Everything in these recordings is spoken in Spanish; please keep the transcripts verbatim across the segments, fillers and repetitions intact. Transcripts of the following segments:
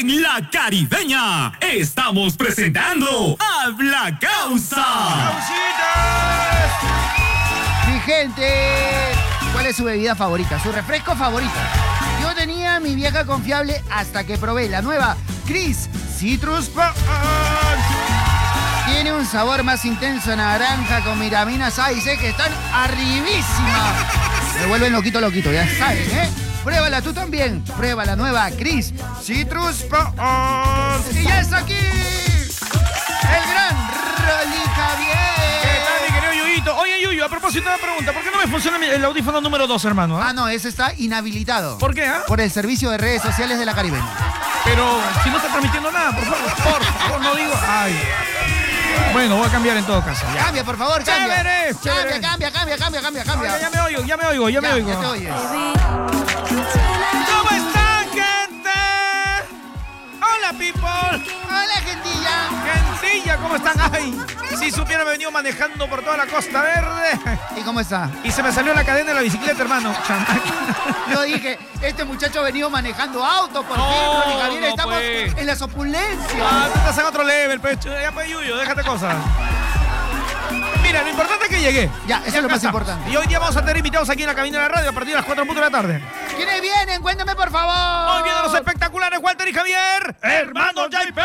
En La Caribeña estamos presentando Habla Causa. ¡Causitas! Mi gente, ¿cuál es su bebida favorita? ¿Su refresco favorito? Yo tenía mi vieja confiable hasta que probé la nueva Cris Citrus Punch. Tiene un sabor más intenso naranja con vitaminas A y C que están arribísimas. Me vuelven loquito, loquito, ya saben, ¿eh? Pruébala tú también. Prueba la nueva Cris Citrus Punch. Y ya está aquí el gran Rolly Javier. ¿Qué tal, mi querido Yuyito? Oye, Yuyo, a propósito de la pregunta, ¿por qué no me funciona el audífono número dos, hermano? ¿eh? Ah, no, ese está inhabilitado. ¿Por qué, ah? Por el servicio de redes sociales de La Caribeña. Pero si no está transmitiendo nada, por favor, por favor, no digo. Ay. Bueno, voy a cambiar en todo caso. Ya. Cambia, por favor, cambia. Chévere, chévere. Cambia, cambia, cambia, cambia, cambia. Oye, ya me oigo, ya me oigo, ya, ya me oigo. Ya te oyes. ¿Cómo están, gente? Hola, people. Hola, gentilla. Gentilla, ¿cómo están? Ay, si supiera, me he venido manejando por toda la Costa Verde. ¿Y cómo está? Y se me salió la cadena de la bicicleta, hermano. Yo dije, este muchacho ha venido manejando auto, por No, fin, Ronnie Javier, no, estamos pues. en las opulencias. Ah, tú estás en otro level, pecho. Ya, pues, Yuyo, déjate cosas. Mira, lo importante es que llegué. Ya, eso es lo más importante. Y hoy día vamos a tener invitados aquí en la cabina de la radio a partir de las cuatro de la tarde. ¿Quiénes vienen? Cuéntame, por favor. Hoy vienen los espectaculares Walter y Javier. ¡Hermano Jaipe!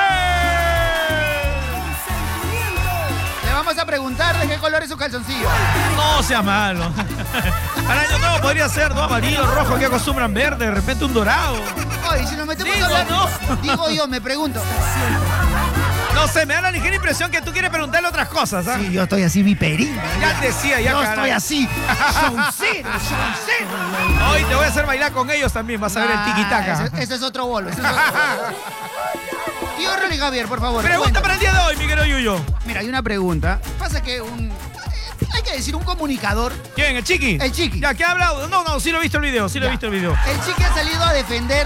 Le vamos a preguntar de qué color es su calzoncillo. No sea malo. Para año nuevo podría ser, ¿no? Amarillo, rojo, que acostumbran verde, de repente un dorado. Oye, si nos metemos Digo, a hablar, ¿no? digo yo, me pregunto. No sé, me da la ligera impresión que tú quieres preguntarle otras cosas, ¿ah? Sí, yo estoy así viperino. Ya te decía, ya Yo caray. estoy así, showcero, showcero. Hoy te voy a hacer bailar con ellos también, vas a ver el Ah, tiquitaca. Ese, ese es otro bolo, ese es otro bolo. Tío Rolly Javier, por favor. Pregunta cuéntame. para el día de hoy, mi querido Yuyo. Mira, hay una pregunta. Pasa que un... Hay que decir un comunicador. ¿Quién? ¿El Chiqui? El Chiqui. Ya, ¿qué ha hablado? No, no, sí lo he visto el video, sí lo he Ya. visto el video. El Chiqui ha salido a defender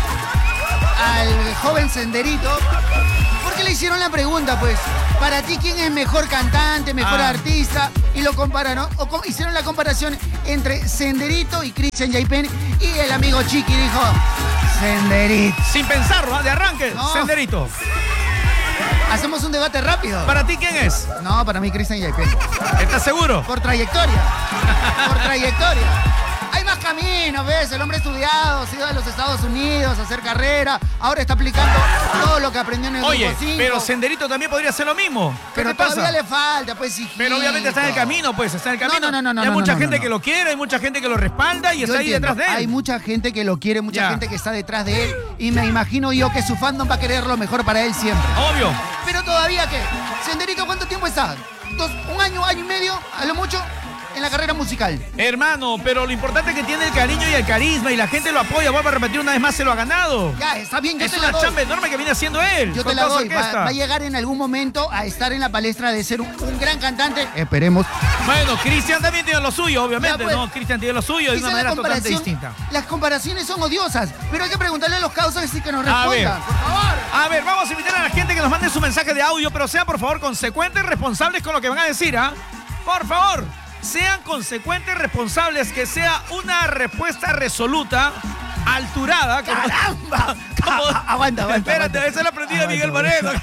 al joven Senderito porque le hicieron la pregunta, pues, para ti, ¿quién es mejor cantante, mejor Ah. artista? Y lo compararon, o co- hicieron la comparación entre Senderito y Cristian Yaipen, y el amigo Chiqui dijo, Senderito. Sin pensarlo, ¿ah? De arranque, No. Senderito. Hacemos un debate rápido. ¿Para ti quién es? No, para mí Cristian Yaipen. ¿Estás seguro? Por trayectoria. Por trayectoria. Hay más caminos, ¿ves? El hombre estudiado, se ha ido a los Estados Unidos a hacer carrera. Ahora está aplicando todo lo que aprendió en el Oye, Grupo cinco. pero Senderito también podría hacer lo mismo. ¿Qué Pero te pasa? todavía le falta, pues, hijito. Pero obviamente está en el camino, pues, está en el No, camino. no, no, no, Y hay no, mucha no, gente no. que lo quiere, hay mucha gente que lo respalda y Yo está ahí entiendo, detrás de él. Hay mucha gente que lo quiere, mucha Ya. gente que está detrás de él. Y me imagino yo que su fandom va a querer lo mejor para él siempre. Obvio. Pero todavía, ¿qué? Senderito, ¿cuánto tiempo está? Dos, ¿Un año, año y medio? A lo mucho, en la carrera musical. Hermano, pero lo importante es que tiene el cariño y el carisma y la gente lo apoya. Vuelvo a repetir una vez más, se lo ha ganado. Ya, está bien, yo Es te la una doy. chamba enorme que viene haciendo él. Yo con te la toda su doy. Va, orquesta. va a llegar en algún momento a estar en la palestra de ser un, un gran cantante. Esperemos. Bueno, Cristian también tiene lo suyo, obviamente, Ya, pues. ¿no? Cristian tiene lo suyo de Quizá una la manera totalmente comparación- distinta. Las comparaciones son odiosas, pero hay que preguntarle a los causas y que nos A ver. respondan. Por favor. A ver, vamos a invitar a la gente que nos mande su mensaje de audio, pero sean por favor consecuentes, responsables con lo que van a decir, ¿ah? Por favor, sean consecuentes, responsables, que sea una respuesta resoluta, alturada. Como, ¡Caramba! como- Ah, ah, aguanta, aguanta, Espérate, aguanta. esa es la aprendida de Miguel Aguanta, Moreno.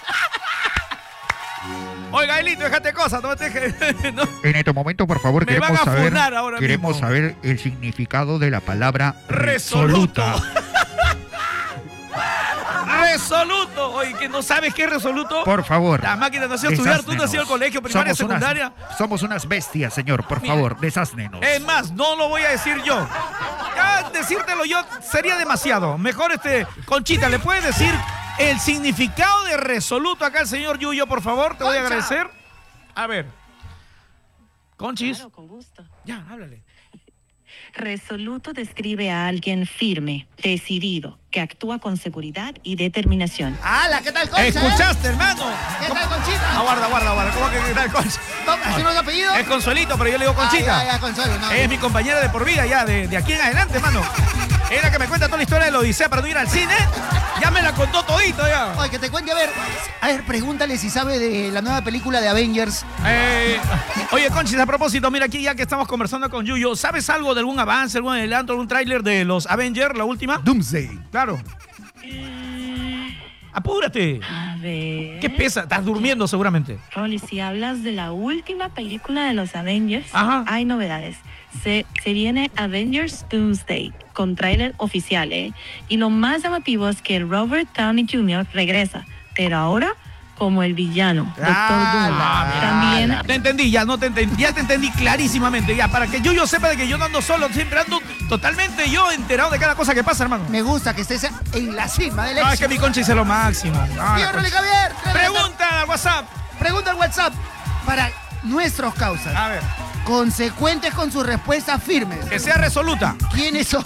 Oiga, Elito, déjate cosas, no te dejes- no. En este momento, por favor, Me van queremos a saber, funar ahora queremos mismo. saber el significado de la palabra Resoluto. resoluta. Resoluto. Oye, que no sabes qué es resoluto. Por favor. La máquina no ha sido estudiar, tú no has desháznenos. ido al colegio, primaria, Somos unas- secundaria. somos unas bestias, señor. Por Mira. favor, desháznenos. Es más, no lo voy a decir yo. Ya decírtelo yo sería demasiado. Mejor este, Conchita, ¿le puedes decir el significado de resoluto acá al señor Yuyo, por favor? Te voy a Concha. agradecer. A ver. Conchis. Claro, con gusto. Ya, háblale. Resoluto describe a alguien firme, decidido, que actúa con seguridad y determinación. ¡Hala! ¿Qué tal, Concha? ¿Escuchaste, hermano? ¿Qué ¿Cómo? tal, Conchita? Aguarda, aguarda, aguarda. ¿Cómo que qué tal, Concha? ¿Así no es tu apellido? Es Consuelito, pero yo le digo Conchita. Ah, ya, ya, Consuelo, no. Es mi compañera de por vida ya, de, de aquí en adelante, mano. Es la que me cuenta toda la historia de la Odisea para no ir al cine. Ya me la contó todito ya. Oye, que te cuente, a ver. A ver, pregúntale si sabe de la nueva película de Avengers. Eh, oye, Conchis, a propósito, mira aquí ya que estamos conversando con Yuyo, ¿sabes algo de algún avance, algún adelanto, algún tráiler de los Avengers, la última? Doomsday. Claro. Mm, Apúrate. A ver. ¿Qué pesa? Estás durmiendo seguramente. Rolly, si hablas de la última película de los Avengers, Ajá. hay novedades. Se, se viene Avengers Doomsday con tráiler oficial, ¿eh? Y lo más llamativo es que Robert Downey junior regresa, pero ahora como el villano, Doctor Doom. Ah, También Te entendí, ya no te entendí, ya te entendí clarísimamente, ya, para que yo, yo sepa de que yo no ando solo, siempre ando totalmente yo enterado de cada cosa que pasa, hermano. Me gusta que estés en la cima del No, es éxito. que mi concha hice lo máximo. No, Tío la Rolly concha. Javier, Pregunta al WhatsApp. pregunta al WhatsApp para nuestros causas. A ver, Consecuentes con sus respuestas firmes. que sea resoluta. ¿Quiénes son?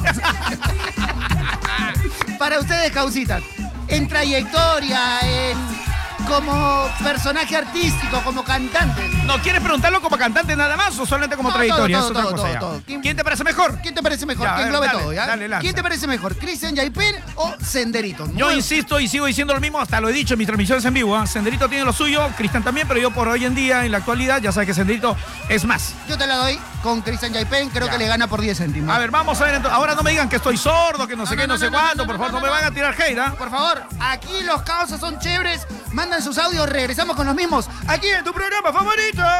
Para ustedes, causitas. En trayectoria, en como personaje artístico, como cantante. ¿No quieres preguntarlo como cantante nada más o solamente como No, trayectoria? todo, Es otra todo, cosa todo, ya. todo. ¿Quién- ¿Quién te parece mejor? ¿Quién te parece mejor? Ya, a que ver, englobe dale, todo, ¿ya? dale, lanza. ¿Quién te parece mejor? ¿Cristian Yaipen o Senderito? Yo Muy- insisto y sigo diciendo lo mismo, hasta lo he dicho en mis transmisiones en vivo. ¿eh? Senderito tiene lo suyo, Cristian también, pero yo por hoy en día, en la actualidad, ya sabes que Senderito es más. Yo te la doy con Cristian Yaipen, creo Ya. que le gana por diez céntimos. A ver, vamos a ver. entonces. Ahora no me digan que estoy sordo, que no sé No, qué, no, no, sé no, no, cuánto. no, Por no, favor, no, no, me no. van a tirar hate, ¿ah? Por favor, aquí los causas son chéveres. Mandan sus audios, regresamos con los mismos. Aquí en tu programa favorito.